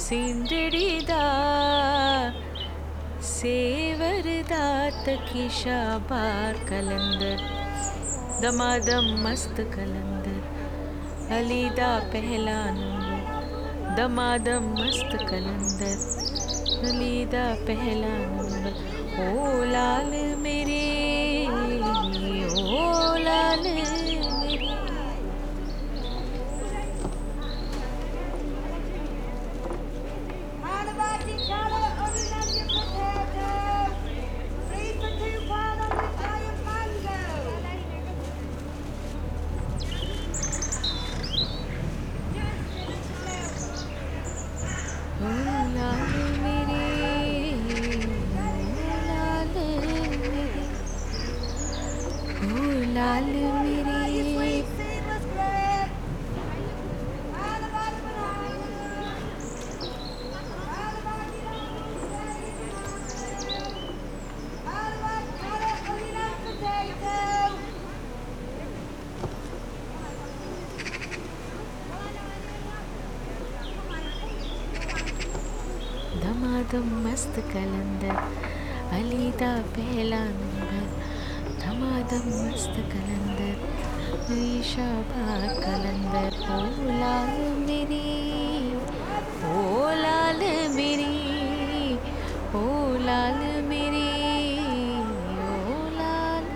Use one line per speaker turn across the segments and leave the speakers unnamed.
सिंदड़ी दा सेवर दात की शाबार कलंदर दमादम मस्त कलंदर अली दा पहला नंबर दमादम मस्त कलंदर अली दा पहला नंबर ओ लाल मेरे ओ लाल मेरे ओ लाल मेरे ओ लाल मेरे ओ लाल मेरे धमाधम मस्त कलंदर अली दा पहला नंबर धमाधम मस्त कलंदर शाबाद कलंदर ओ लाल मेरी ओ लाल मेरी ओ लाल मेरी ओ लाल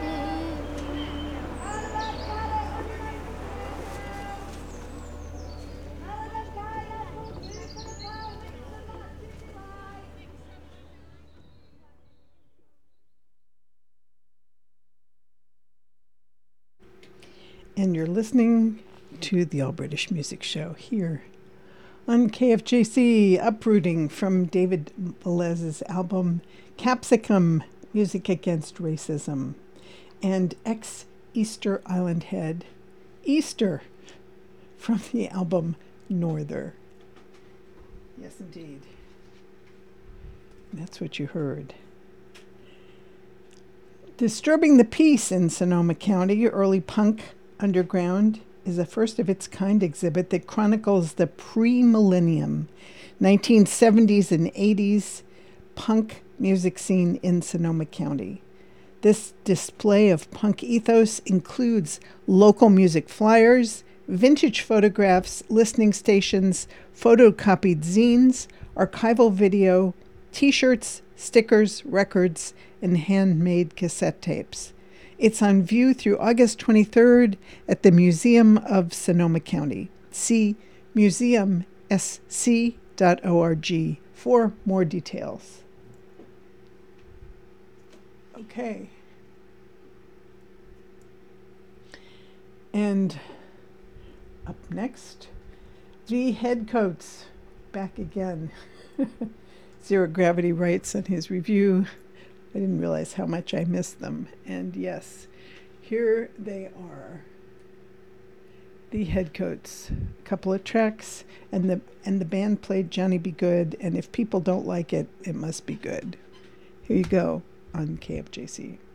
And you're listening to the All British Music Show here on KFJC, uprooting from David Velez's album Capsicum, Music Against Racism, and ex-Easter Island Head, Easter, from the album Norther. Yes, indeed. That's what you heard. Disturbing the Peace in Sonoma County, early punk underground, is a first-of-its-kind exhibit that chronicles the pre-millennium, 1970s and 80s punk music scene in Sonoma County. This display of punk ethos includes local music flyers, vintage photographs, listening stations, photocopied zines, archival video, T-shirts, stickers, records, and handmade cassette tapes. It's on view through August 23rd at the Museum of Sonoma County. See museumsc.org for more details. Okay. And up next, the Headcoats, back again. Zero Gravity writes in his review, I didn't realize how much I missed them. And yes, here they are. The Headcoats. A couple of tracks, and the band played Johnny Be Good, and if people don't like it, it must be good. Here you go on KFJC.